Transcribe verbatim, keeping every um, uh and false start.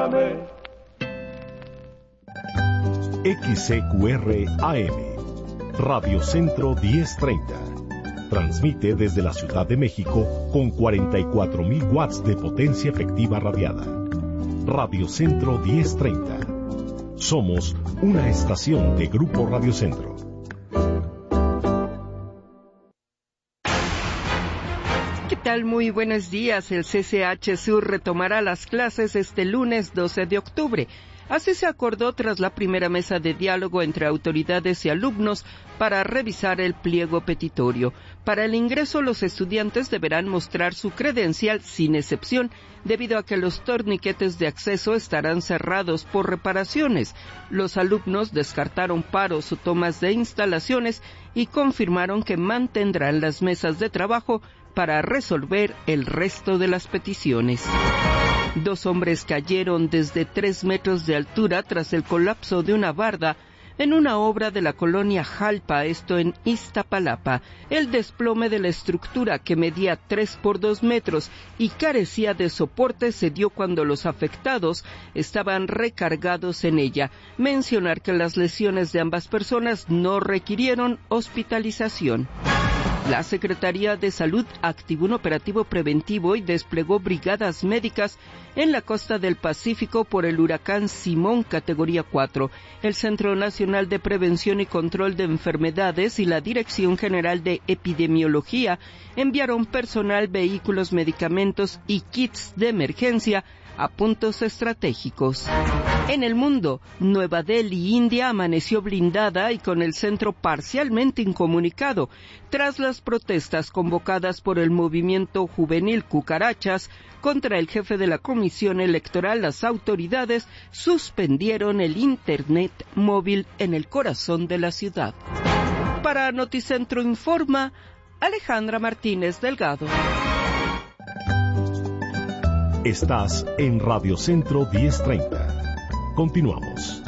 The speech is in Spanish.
Llámame. X C Q R A M, Radio Centro diez treinta. Transmite desde la Ciudad de México con cuarenta y cuatro mil watts de potencia efectiva radiada. Radio Centro diez treinta. Somos una estación de Grupo Radio Centro. ¿Qué tal? Muy buenos días. El C C H Sur retomará las clases este lunes doce de octubre. Así se acordó tras la primera mesa de diálogo entre autoridades y alumnos para revisar el pliego petitorio. Para el ingreso, los estudiantes deberán mostrar su credencial sin excepción, debido a que los torniquetes de acceso estarán cerrados por reparaciones. Los alumnos descartaron paros o tomas de instalaciones y confirmaron que mantendrán las mesas de trabajo para resolver el resto de las peticiones. Dos hombres cayeron desde tres metros de altura tras el colapso de una barda en una obra de la colonia Jalpa, esto en Iztapalapa. El desplome de la estructura, que medía tres por dos metros y carecía de soporte, se dio cuando los afectados estaban recargados en ella. Mencionar que las lesiones de ambas personas no requirieron hospitalización. La Secretaría de Salud activó un operativo preventivo y desplegó brigadas médicas en la costa del Pacífico por el huracán Simón categoría cuatro. El Centro Nacional de Prevención y Control de Enfermedades y la Dirección General de Epidemiología enviaron personal, vehículos, medicamentos y kits de emergencia a puntos estratégicos. En el mundo, Nueva Delhi, India, amaneció blindada y con el centro parcialmente incomunicado tras las protestas convocadas por el movimiento juvenil Cucarachas contra el jefe de la Comisión Electoral. Las autoridades suspendieron el internet móvil en el corazón de la ciudad. Para Noticentro Informa, Alejandra Martínez Delgado. Estás en Radio Centro diez treinta. Continuamos.